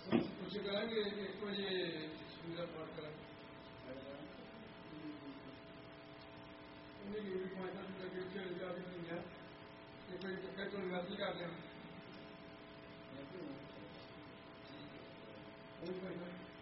कुछ कहेंगे 1 बजे सुविधा पाठ करें तो निवासी कर दें